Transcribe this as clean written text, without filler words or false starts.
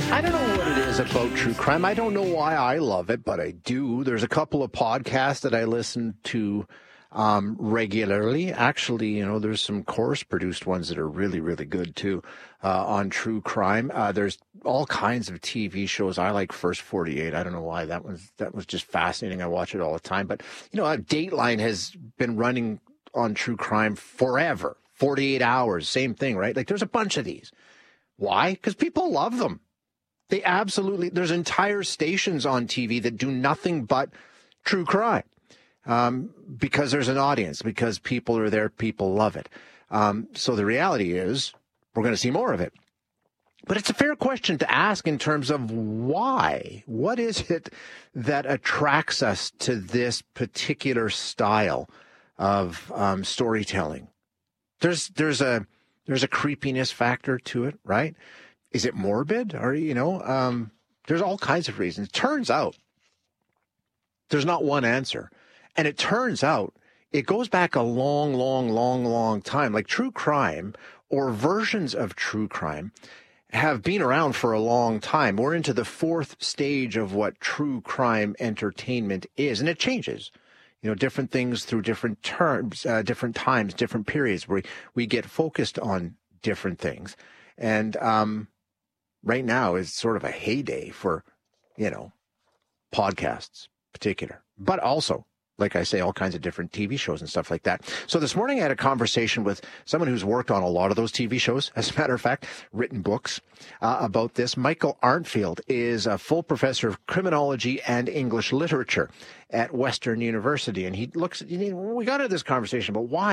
I don't know what it is about true crime. I don't know why I love it, but I do. There's a couple of podcasts that I listen to regularly. Actually, there's some Corus-produced ones that are really, really good, too, on true crime. There's all kinds of TV shows. I like First 48. I don't know why. That was just fascinating. I watch it all the time. But, Dateline has been running on true crime forever. 48 hours, same thing, right? Like, there's a bunch of these. Why? Because people love them. There's entire stations on TV that do nothing but true crime because there's an audience, because people are there, people love it. So the reality is we're going to see more of it. But it's a fair question to ask in terms of why. What is it that attracts us to this particular style of storytelling? There's a creepiness factor to it, right? Is it morbid? Or, there's all kinds of reasons. Turns out there's not one answer. And it turns out it goes back a long, long, long, long time. Like true crime or versions of true crime have been around for a long time. We're into the fourth stage of what true crime entertainment is. And it changes. Different things through different terms, different times, different periods where we get focused on different things. And right now is sort of a heyday for, podcasts in particular, but also, like I say, all kinds of different TV shows and stuff like that. So this morning I had a conversation with someone who's worked on a lot of those TV shows, as a matter of fact, written books about this. Michael Arntfield is a full professor of criminology and English literature at Western University. And we got into this conversation about why